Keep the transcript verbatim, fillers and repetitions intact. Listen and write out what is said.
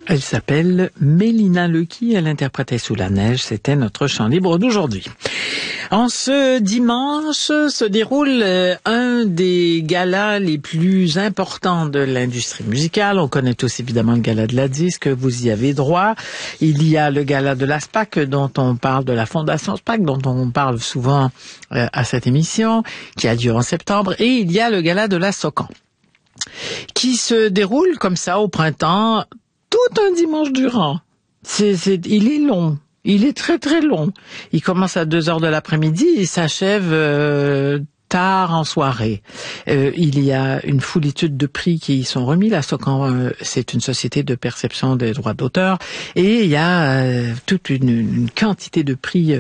Elle s'appelle Mélina Lequi, elle interprétait Sous la neige, c'était notre chant libre d'aujourd'hui. En ce dimanche se déroule un des galas les plus importants de l'industrie musicale. On connaît tous évidemment le gala de la disque, vous y avez droit. Il y a le gala de la SPAC dont on parle, de la Fondation SPAC dont on parle souvent à cette émission, qui a lieu en septembre. Et il y a le gala de la SOCAN, qui se déroule comme ça au printemps, tout un dimanche durant. C'est, c'est, il est long. Il est très très long. Il commence à deux heures de l'après-midi et s'achève euh, tard en soirée. Euh, il y a une foulitude de prix qui y sont remis. La SOCAN, euh, c'est une société de perception des droits d'auteur. Et il y a euh, toute une, une quantité de prix euh,